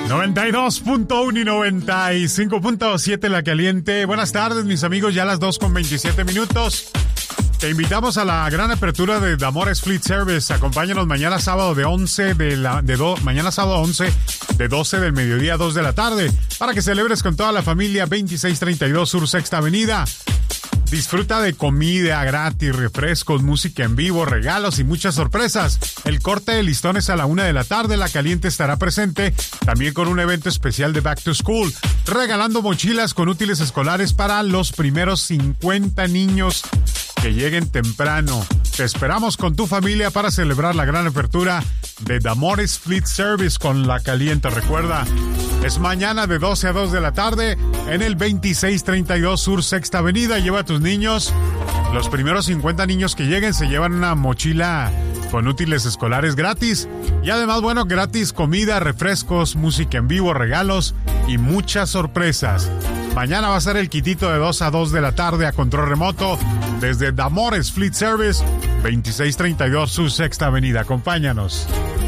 92.1 y 95.7 La Caliente. Buenas tardes, mis amigos, ya a las 2:27. Te invitamos a la gran apertura de Damores Fleet Service. Acompáñanos mañana sábado mañana sábado 11 de 12 del mediodía a 2 de la tarde para que celebres con toda la familia 2632 Sur Sexta Avenida. Disfruta de comida gratis, refrescos, música en vivo, regalos y muchas sorpresas. El corte de listones a la 1 de la tarde. La Caliente estará presente también con un evento especial de Back to School, regalando mochilas con útiles escolares para los primeros 50 niños que lleguen temprano. Te esperamos con tu familia para celebrar la gran apertura de Damores Fleet Service con La Caliente. Recuerda, es mañana de 12 a 2 de la tarde en el 2632 Sur Sexta Avenida. Lleva a tus niños. Los primeros 50 niños que lleguen se llevan una mochila con útiles escolares gratis. Y además, bueno, gratis comida, refrescos, música en vivo, regalos y muchas sorpresas. Mañana va a ser el quitito de 2 a 2 de la tarde a control remoto desde Damores Fleet Service, 2632 Sur Sexta Avenida. Acompáñanos.